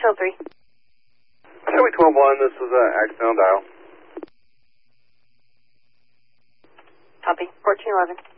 Nashville 3. Chevy 12-1, this is accidental dial. Copy. 1411.